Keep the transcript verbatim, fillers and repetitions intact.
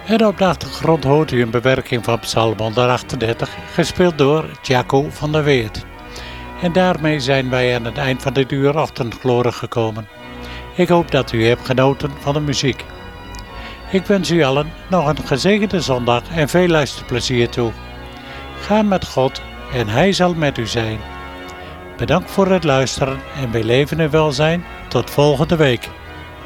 En op de achtergrond hoort u een bewerking van Psalm honderdachtendertig, gespeeld door Jaco van der Weert. En daarmee zijn wij aan het eind van dit uur ochtendglorie gekomen. Ik hoop dat u hebt genoten van de muziek. Ik wens u allen nog een gezegende zondag en veel luisterplezier toe. Ga met God en Hij zal met u zijn. Bedankt voor het luisteren en bij leven en welzijn. Tot volgende week.